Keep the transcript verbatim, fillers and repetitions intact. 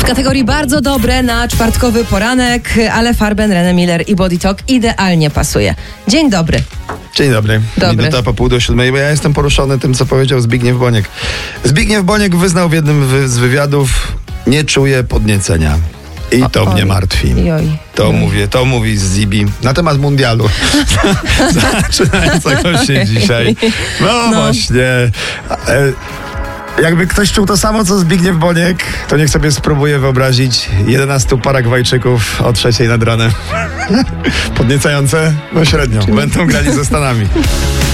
kategorii bardzo dobre na czwartkowy poranek, ale Farben, René Miller i Body Talk idealnie pasuje. Dzień dobry. Dzień dobry. Dobry. Minuta po pół do siódmej, bo ja jestem poruszony tym, co powiedział Zbigniew Boniek. Zbigniew Boniek wyznał w jednym wy- z wywiadów: nie czuję podniecenia. I to O, mnie oj. martwi. Oj. To Oj. mówię, to mówi Zibi na temat mundialu. Zaczynającego się dzisiaj. No, No. właśnie. E, Jakby ktoś czuł to samo, co Zbigniew Boniek, to niech sobie spróbuje wyobrazić jedenastu Paragwajczyków o trzeciej nad ranem. Podniecające? No średnio. Będą grali ze Stanami.